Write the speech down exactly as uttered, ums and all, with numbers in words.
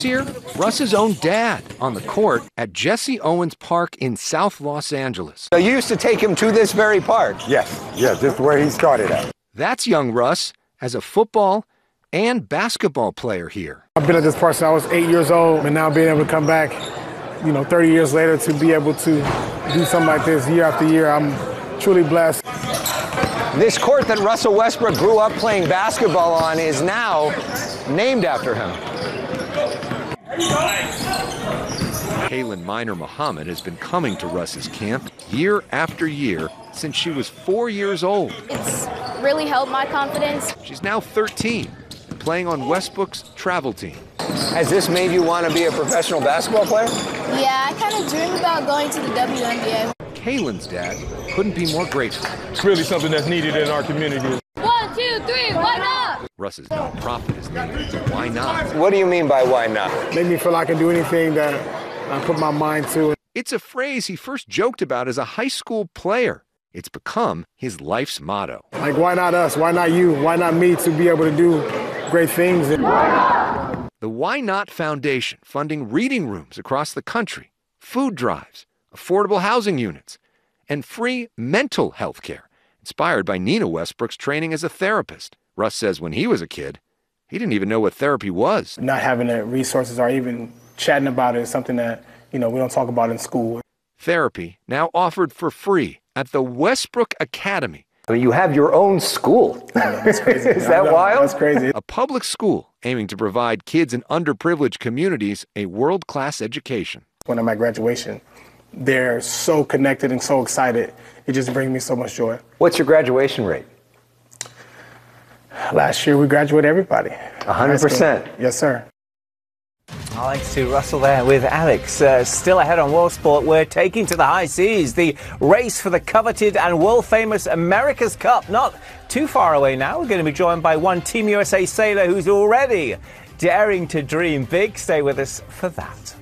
Here, Russ's own dad on the court at Jesse Owens Park in South Los Angeles. So you used to take him to this very park? Yes, yes, this is where he started at. That's young Russ as a football and basketball player here. I've been at this park since I was eight years old, and now being able to come back, you know, thirty years later to be able to do something like this year after year, I'm truly blessed. This court that Russell Westbrook grew up playing basketball on is now named after him. Kaylin Minor Muhammad has been coming to Russ's camp year after year since she was four years old. It's really helped my confidence. She's now thirteen and playing on Westbrook's travel team. Has this made you want to be a professional basketball player? Yeah, I kind of dreamed about going to the W N B A. Kaylin's dad couldn't be more grateful. It's really something that's needed in our community. One, two, three, why not? Russ's nonprofit is named Why Not? What do you mean by why not? Made me feel I can do anything that I put my mind to. It's a phrase he first joked about as a high school player. It's become his life's motto. Like, why not us? Why not you? Why not me to be able to do great things? The Why Not Foundation funding reading rooms across the country, food drives, affordable housing units, and free mental health care, inspired by Nina Westbrook's training as a therapist. Russ says when he was a kid, he didn't even know what therapy was. Not having the resources or even chatting about it is something that, you know, we don't talk about in school. Therapy now offered for free at the Westbrook Academy. I mean, you have your own school. That's crazy. Is that wild? That's crazy. A public school aiming to provide kids in underprivileged communities a world-class education. When I'm at graduation, they're so connected and so excited. It just brings me so much joy. What's your graduation rate? Last year, we graduated everybody. one hundred percent. Yes, sir. Alex to Russell there with Alex. Uh, still ahead on World Sport, we're taking to the high seas. The race for the coveted and world-famous America's Cup. Not too far away now. We're going to be joined by one Team U S A sailor who's already daring to dream big. Stay with us for that.